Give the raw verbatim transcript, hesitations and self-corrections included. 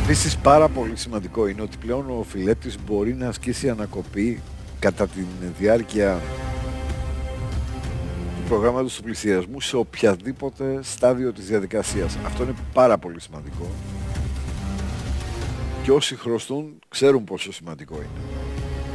Επίσης πάρα πολύ σημαντικό είναι ότι πλέον ο φιλέτης μπορεί να ασκήσει ανακοπή κατά τη διάρκεια του προγράμματος του πληστηριασμού σε οποιαδήποτε στάδιο της διαδικασίας. Αυτό είναι πάρα πολύ σημαντικό και όσοι χρωστούν ξέρουν πόσο σημαντικό είναι.